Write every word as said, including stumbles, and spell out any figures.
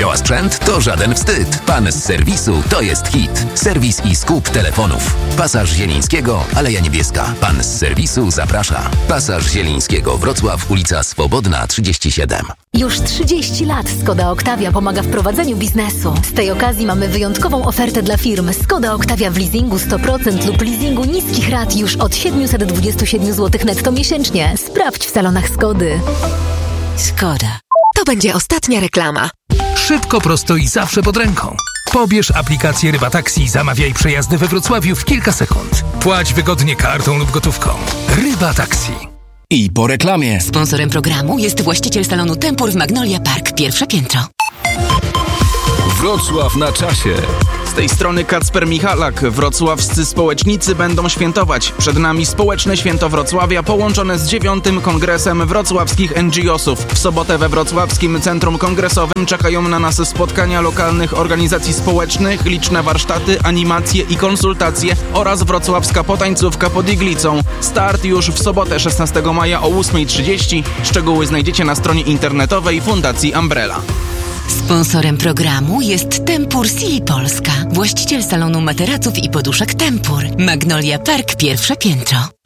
działa sprzęt, to żaden wstyd. Pan z serwisu to jest hit. Serwis i skup telefonów. Pasaż Zielińskiego, Aleja Niebieska. Pan z serwisu zaprasza. Pasaż Zielińskiego, Wrocław, ulica Swobodna trzydzieści siedem. Już trzydzieści lat Skoda Octavia pomaga w prowadzeniu biznesu. Z tej okazji mamy wyjątkową ofertę dla firm. Skoda Octavia w leasingu sto procent lub leasingu niskich rat już od siedemset dwadzieścia siedem złotych netto miesięcznie. Sprawdź w salonach Skody. Skoda. To będzie ostatnia reklama. Szybko, prosto i zawsze pod ręką. Pobierz aplikację Ryba Taxi i zamawiaj przejazdy we Wrocławiu w kilka sekund. Płać wygodnie kartą lub gotówką. Ryba Taxi. I po reklamie. Sponsorem programu jest właściciel salonu Tempur w Magnolia Park, pierwsze piętro. Wrocław na czasie. Z tej strony Kacper Michalak. Wrocławscy społecznicy będą świętować. Przed nami Społeczne Święto Wrocławia połączone z dziewiątym Kongresem Wrocławskich N G O sów. W sobotę we Wrocławskim Centrum Kongresowym czekają na nas spotkania lokalnych organizacji społecznych, liczne warsztaty, animacje i konsultacje oraz wrocławska potańcówka pod iglicą. Start już w sobotę szesnastego maja o ósma trzydzieści. Szczegóły znajdziecie na stronie internetowej Fundacji Umbrella. Sponsorem programu jest Tempur Sili Polska, właściciel salonu materaców i poduszek Tempur, Magnolia Park, pierwsze piętro.